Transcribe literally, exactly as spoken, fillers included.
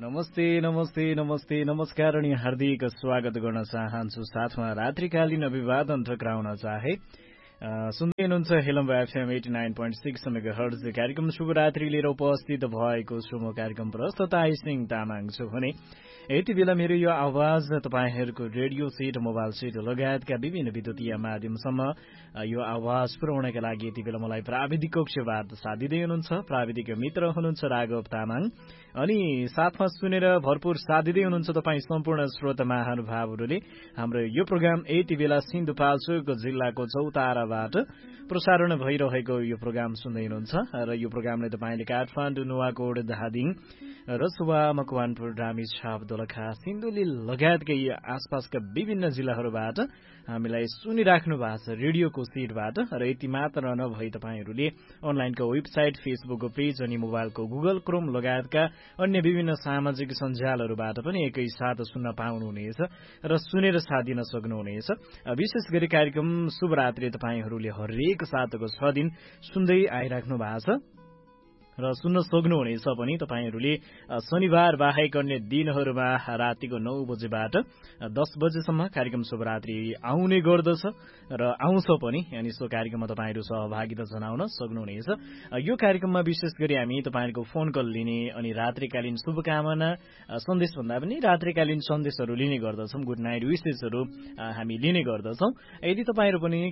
नमस्ते नमस्ते नमस्ते नमस्कार अनि हार्दिक स्वागत गर्न चाहन्छु। साथमा रात्रिकालीन अभिवादन टक्राउन चाहे सुन्दै हुनुहुन्छ हेलम्बा FM eighty nine point six megahertz कार्यक्रम शुभरात्रि लिएर उपस्थित भएको छु। म कार्यक्रम प्रस्तुता सिंह तामाङ छु भने यति बेला मेरो यो आवाज तपाईँहरूको रेडियो सेट, मोबाइल सेट लगायतका विभिन्न विद्युतीय माध्यमसम्म यो आवाज पुर्याउनका लागि यति बेला मलाई प्राविधिक कक्षबाट साथ दिँदै हुनुहुन्छ प्राविधिक मित्र हुनुहुन्छ राघव तामाङ। अनि साथमा सुनेर भरपूर साथ दिँदै हुनुहुन्छ तपाईँ सम्पूर्ण श्रोता महानुभावहरूले। हाम्रो यो प्रोग्राम यति बेला सिन्धुपाल्चोक जिल्लाको चौताराबाट प्रसारण भइरहेको यो प्रोग्राम सुन्दै हुनुहुन्छ र यो प्रोग्रामले तपाईँले काठमाडौँ, नुवाकोट, धादिङ, रसुवा, मकवानपुर, रामेछाप, दोलखा, सिन्धुली लगायतकै आसपासका विभिन्न जिल्लाहरूबाट हामीलाई सुनिराख्नु भएको छ रेडियोको सेटबाट। र यति मात्र नभई तपाईँहरूले अनलाइनको वेबसाइट, फेसबुकको पेज अनि मोबाइलको गुगल क्रोम लगायतका अन्य विभिन्न सामाजिक सञ्जालहरूबाट पनि एकैसाथ सुन्न पाउनुहुनेछ र सुनेर साथ दिन सक्नुहुनेछ। विशेष गरी कार्यक्रम शुभरात्रि तपाईँहरूले हरेक सातको छ दिन सुन्दै आइराख्नु भएको छ र सुन्न सक्नुहुनेछ पनि। तपाईँहरूले शनिबार बाहेक अन्य दिनहरूमा रातिको नौ बजेबाट दस बजेसम्म कार्यक्रम शुभरात्रि आउने गर्दछ र आउँछ पनि। अनि सो कार्यक्रममा तपाईँहरू सहभागिता जनाउन सक्नुहुनेछ। यो कार्यक्रममा विशेष गरी हामी तपाईँहरूको फोन कल लिने अनि रात्रिकालीन शुभकामना सन्देशभन्दा पनि रात्रिकालीन सन्देशहरू लिने गर्दछौँ। गुड नाइट विसेसहरू हामी लिने गर्दछौँ। यदि तपाईँहरू पनि